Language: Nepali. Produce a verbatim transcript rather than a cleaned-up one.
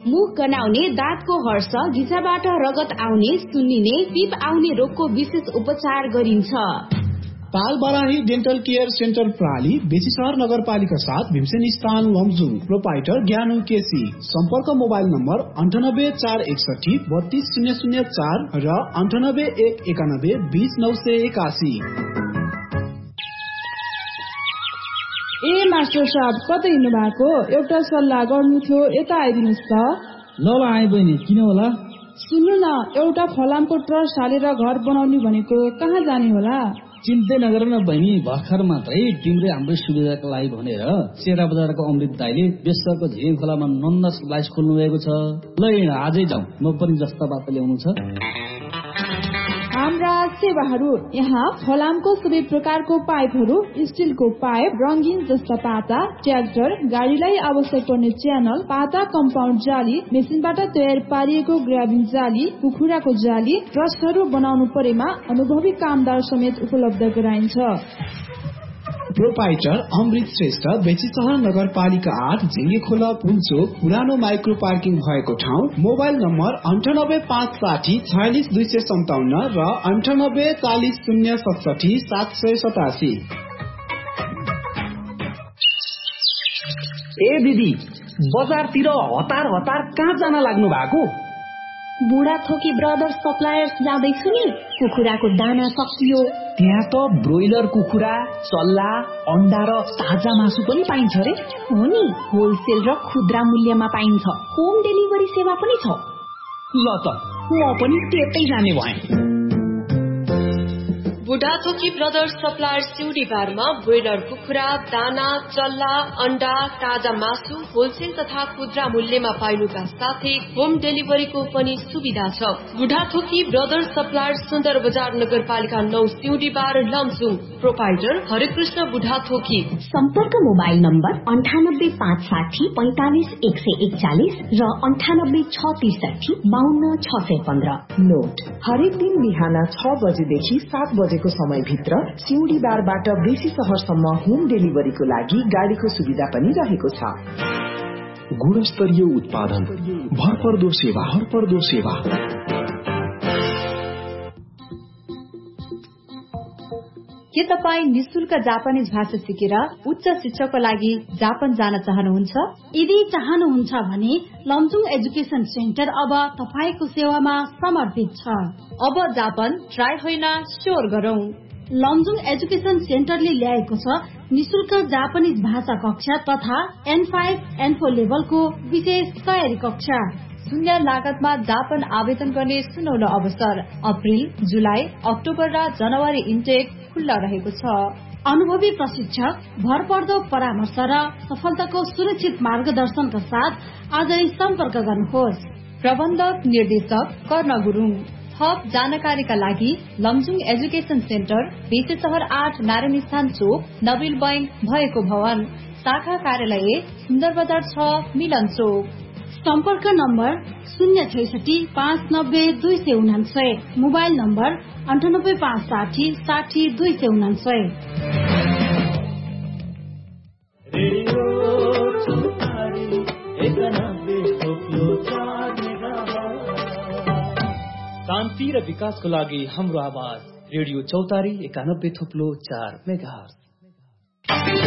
मुख गनाउने, दाँतको हर्ष, घिसाबाट रगत आउने, सुन्निने, पिप आउने रोगको विशेष उपचार गरिन्छ। तालबराही डेन्टल केयर सेन्टर प्राली बेसीसहर नगरपालिका साथ भीमसेन स्थान लमजुङ। प्रोपाइटर ज्ञानु केसी। सम्पर्क मोबाइल नम्बर अन्ठानब्बे चार एकसठी बत्तीस शून्य शून्य चार र अन्ठानब्बे एक एकानब्बे बीस नौ सय एकासी। ए मास्टर साहब कतै हिँड्नु भएको? एउटा सल्लाह गर्नु थियो, यता आइदिनुहोस् त। ल ल आए बहिनी, किन होला? सुन्नु न, एउटा फलामको ट्रस्ट हालेर घर बनाउने भनेको, कहाँ जाने होला? चिन्तै नगर न बहिनी, भर्खर मात्रै तिम्रै हाम्रै सुविधाको लागि भनेर सेरा बजारको अमृत दाइले बेसरको झिङ खोलामा नन्द स्लाइस खोल्नु भएको छ। ल आजै जाउँ, म पनि जस्ता बात ल्याउनु छ। हाम्रा सेवाहरू यहाँ फलामको सबै प्रकारको पाइपहरू, स्टिलको पाइप, रंगीन जस्ता पाता, ट्र्याक्टर, गाडीलाई आवश्यक पर्ने च्यानल, पाता कम्पाउन्ड जाली, मेसिनबाट तयार पारिएको ग्राबिङ जाली, कुखुराको जाली, ट्रस्टहरू बनाउनु परेमा अनुभवी कामदार समेत उपलब्ध गराइन्छ। प्रोपाइटर अमृत श्रेष्ठ, बेसीसहर नगरपालिका आठ, झिङ्गे खोला पुलचोक, पुरानो माइक्रो पार्किङ भएको ठाउँ। मोबाइल नम्बर अन्ठानब्बे पाँच साठी छयालिस दुई सय सन्ताउन्न र अन्ठानब्बे चालिस शून्य सतसठी सात सय सतासी। ए दिदी, बजारतिर हतार हतार कहाँ जान लाग्नु भएको? बुढाथोकी ब्रदर्स सप्लायर्स जाँदैछु नि। कुखुराको दाना सकियो। त्यहाँ त ब्रोइलर कुखुरा, चल्ला, अन्डा र ताजा मासु पनि पाइन्छ रे। हो नि, होलसेल र खुद्रा मूल्यमा पाइन्छ। होम डेलिभरी सेवा पनि छ। ल त म पनि त्यतै जाने भएँ। बुढाथोकी ब्रदर्स सप्लायर्स सिउडी बारमा ब्रोइलर कुखुरा, दाना, चल्ला, अन्डा, ताजा मासु होलसेल तथा खुद्रा मूल्यमा पाइनुका साथै होम डेलिभरीको पनि सुविधा छ। बुढाथोकी ब्रदर्स सप्लायर्स सुन्दर बजार नगरपालिका नौ सिउडी बार लमजुङ। प्रोपाइटर हरिकृष्ण बुढाथोकी। सम्पर्क मोबाइल नम्बर अन्ठानब्बे पाँच साठी पैंतालिस एक सय एकचालिस र अन्ठानब्बे छ त्रिसठी बाहन्न छ सय पन्ध्र। नोट, हरेक दिन बिहान छ बजेदेखि सात बजेको समयभित्र सिउडी बारबाट बेसी सहरसम्म होम डेलिभरीको लागि गाडीको सुविधा पनि रहेको छ। गुणस्तरीय उत्पादन, भरपर्दो सेवा, हरपर्दो सेवा। के तपाईँ निशुल्क जापानिज भाषा सिकेर उच्च शिक्षाको लागि जापान जान चाहनुहुन्छ? यदि चाहनुहुन्छ भने लमजुङ एजुकेशन सेन्टर अब तपाईको सेवामा समर्पित छ। अब जापान ट्राई होइन, स्योर गरौं। लमजुङ एजुकेशन सेन्टरले ल्याएको छ निशुल्क जापानिज भाषा कक्षा तथा एन फाइभ एन फोर लेभलको विशेष तयारी कक्षा। शून्य लागतमा जापान आवेदन गर्ने सुनौलो अवसर। अप्रिल, जुलाई, अक्टोबर र जनवरी इन्टेक खुल्ला रहेको छ। अनुभवी प्रशिक्षक, भरपर्दो परामर्श र सफलताको सुरक्षित मार्गदर्शनका साथ आजै सम्पर्क गर्नुहोस्। प्रबन्धक निर्देशक कर्ण गुरुङ। थप जानकारीका लागि लमजुङ एजुकेशन सेन्टर, बेसीसहर आठ, नारायण स्थान चोक, नबिल बैंक भएको भवन, शाखा कार्यालय सुन्दर बजार छ, मिलन चोक। सम्पर्क नम्बर शून्य छैसठी पाँच नब्बे दुई सय उनान्सय। मोबाइल नम्बर अन्ठानब्बे पाँच साठी साठी दुई सय उनान्सय। शान्ति र विकासको लागि हाम्रो आवाज रेडियो चौतारी एकानब्बे थुप्लो चार मेगाहर्ज।